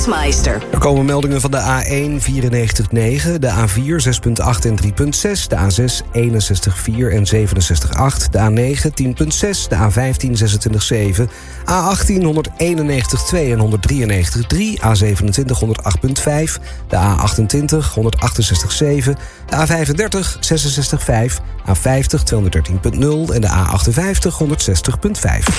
Flitsmeister. Er komen meldingen van de A1 94,9, de A4 6,8 en 3,6, de A6 61,4 en 67,8, de A9 10,6, de A15 26,7, A18 191,2 en 193,3, A27 108,5, de A28 168,7, de A35 66,5, A50 213,0 en de A58 160,5.